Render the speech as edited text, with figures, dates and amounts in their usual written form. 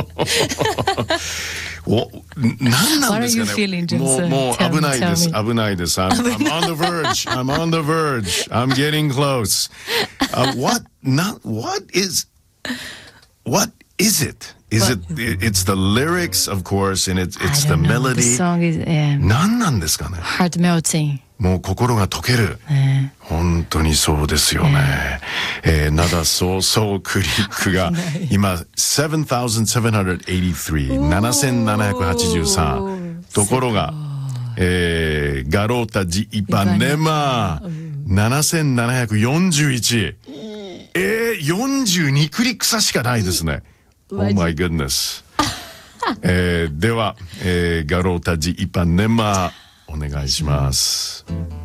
何なんですかね。もう危ないです。危ないです。I'm on the verge. I'm on the verge. I'm getting close. What is it? It's the lyrics, of course, and it's the melody. The song is 何なんですかね。 heart melting. もう心が溶ける。本当にそうですよね。灘そうそうクリックが今7,783。ところが、ガロータジイパネマ7,741。42クリック差しかないですね。Oh my goodness. では、ガロータジイパネマお願いします。